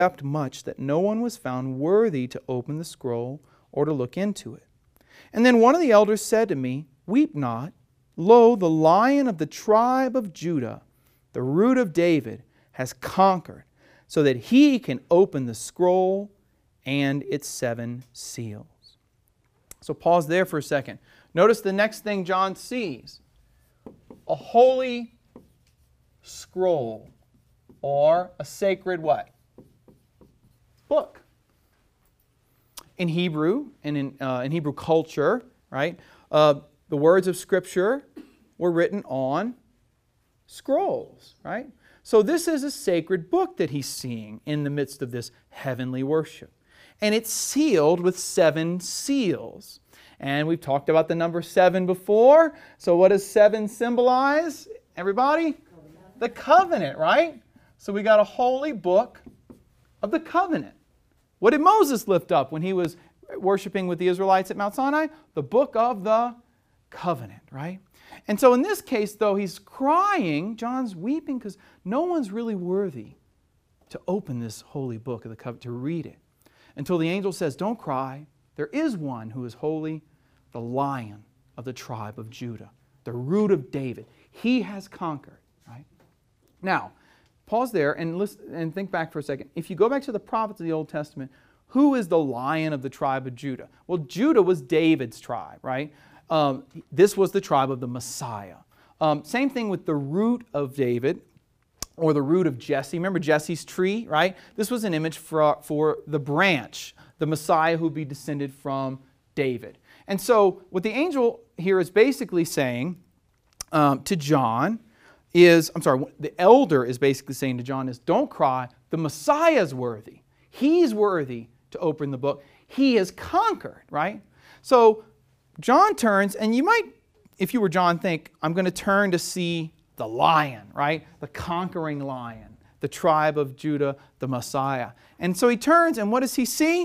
wept much that no one was found worthy to open the scroll or to look into it. And then one of the elders said to me, Weep not. Lo, the Lion of the tribe of Judah, the Root of David, has conquered, so that he can open the scroll and its 7 seals. So pause there for a second. Notice the next thing John sees. A holy scroll, or a sacred what? Book. In Hebrew, and in Hebrew culture, right, the words of Scripture were written on scrolls, right? So this is a sacred book that he's seeing in the midst of this heavenly worship. And it's sealed with 7 seals. And we've talked about the number 7 before. So what does 7 symbolize, everybody? The covenant, right? So we got a holy book of the covenant. What did Moses lift up when he was worshiping with the Israelites at Mount Sinai? The book of the covenant, right? And so in this case, though, he's crying, John's weeping because no one's really worthy to open this holy book of the covenant, to read it. Until the angel says, don't cry. There is one who is holy, the Lion of the tribe of Judah, the Root of David. He has conquered, right? Now, pause there and listen and think back for a second. If you go back to the prophets of the Old Testament, who is the Lion of the tribe of Judah? Well, Judah was David's tribe, right? This was the tribe of the Messiah. Same thing with the Root of David, or the root of Jesse. Remember Jesse's tree, right? This was an image for the branch, the Messiah who would be descended from David. And so what the angel here is basically saying to John is, the elder is basically saying to John is, don't cry, the Messiah is worthy. He's worthy to open the book. He has conquered, right? So John turns, and you might, if you were John, think, I'm going to turn to see the Lion, right? The conquering Lion, the tribe of Judah, the Messiah. And so he turns, and what does he see?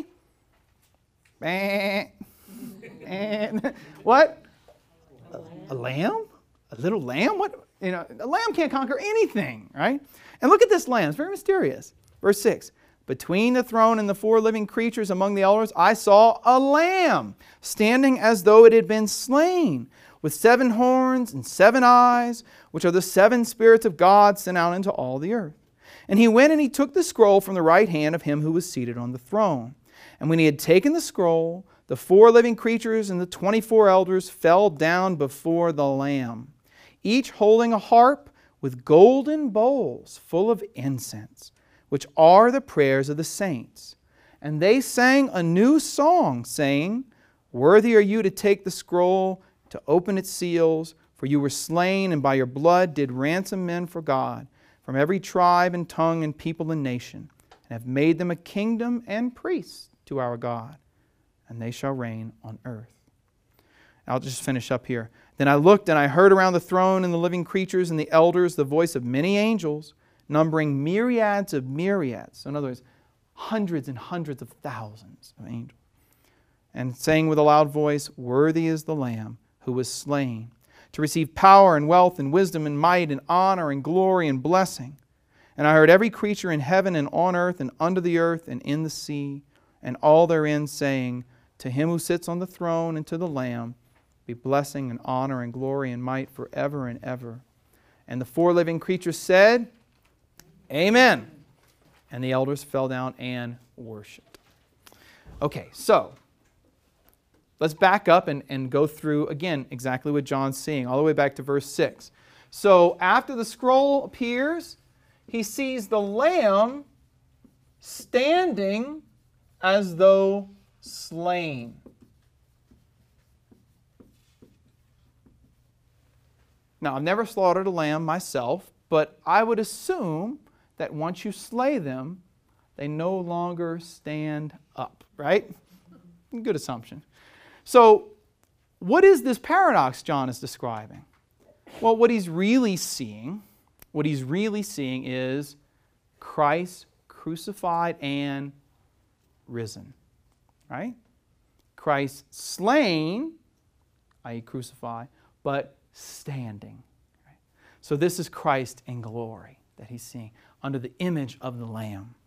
What? A lamb? A little lamb? What? You know, a lamb can't conquer anything, right? And look at this lamb. It's very mysterious. Verse 6. Between the throne and the 4 living creatures among the elders, I saw a lamb standing as though it had been slain, with 7 horns and 7 eyes, which are the 7 spirits of God sent out into all the earth. And he went and he took the scroll from the right hand of him who was seated on the throne. And when he had taken the scroll, the 4 living creatures and the 24 elders fell down before the Lamb, each holding a harp with golden bowls full of incense, which are the prayers of the saints. And they sang a new song, saying, Worthy are you to take the scroll, to open its seals, for you were slain, and by your blood did ransom men for God, from every tribe and tongue and people and nation, and have made them a kingdom and priests to our God, and they shall reign on earth. I'll just finish up here. Then I looked, and I heard around the throne and the living creatures and the elders the voice of many angels, numbering myriads of myriads. So in other words, hundreds and hundreds of thousands of angels. And saying with a loud voice, Worthy is the Lamb who was slain, to receive power and wealth and wisdom and might and honor and glory and blessing. And I heard every creature in heaven and on earth and under the earth and in the sea, and all therein saying, To him who sits on the throne and to the Lamb be blessing and honor and glory and might forever and ever. And the 4 living creatures said, Amen. And the elders fell down and worshiped. Okay, so let's back up and go through, again, exactly what John's seeing, all the way back to verse 6. So after the scroll appears, he sees the Lamb standing as though slain. Now, I've never slaughtered a lamb myself, but I would assume that once you slay them, they no longer stand up, right? Good assumption. So, what is this paradox John is describing? Well, what he's really seeing is Christ crucified and risen, right? Christ slain, i.e. crucified, but standing. Right? So this is Christ in glory that he's seeing under the image of the Lamb.